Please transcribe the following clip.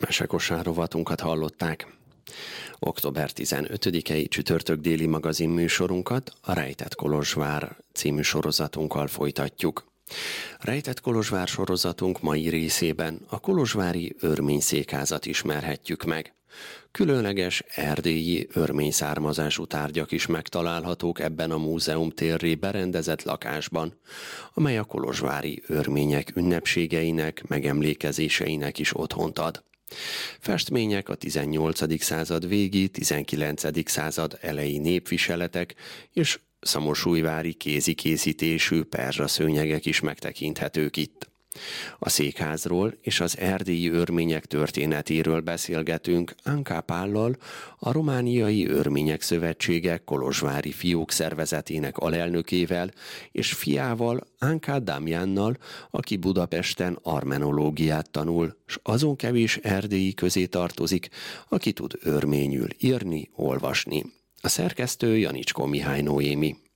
Mesekosár rovatunkat hallották. Október 15-i csütörtök déli magazin műsorunkat a Rejtett Kolozsvár című sorozatunkkal folytatjuk. Rejtett Kolozsvár sorozatunk mai részében a kolozsvári örményszékházat ismerhetjük meg. Különleges erdélyi örmény származású tárgyak is megtalálhatók ebben a múzeum térré berendezett lakásban, amely a kolozsvári örmények ünnepségeinek, megemlékezéseinek is otthont ad. Festmények a 18. század végi, 19. század elejé népviseletek és szamosújvári kézikészítésű perzsaszőnyegek is megtekinthetők itt. A székházról és az erdélyi örmények történetéről beszélgetünk Anka Pállal, a Romániai Örmények Szövetsége kolozsvári fiók szervezetének alelnökével, és fiával, Anka Damjannal, aki Budapesten armenológiát tanul, s azon kevés erdélyi közé tartozik, aki tud örményül írni, olvasni. A szerkesztő Janicskó Mihály Noémi.